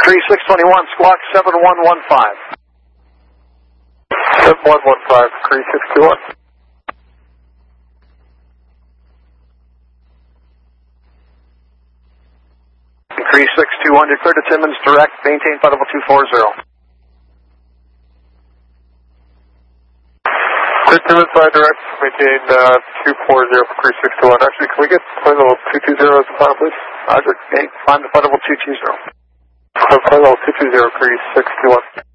Cree 621, squawk 7115. 7115, Cree 621. Cree 621, you're clear to Timmins direct, maintain flight level 240. Timmins flight direct, maintain 240 for Cree 621. Actually, can we get flight level 220 as the final, please? Roger, climb to flight level 220. Flight level 220, Cree 621.